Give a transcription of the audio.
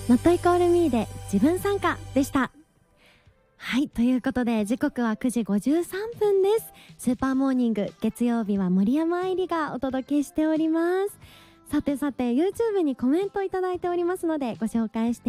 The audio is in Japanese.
Not Equal Me で自分参加でした。はい、ということで時刻は9時53分です。スーパーモーニング、月曜日は森山愛理がお届けしております。さて YouTube にコメントいただいておりますのでご紹介して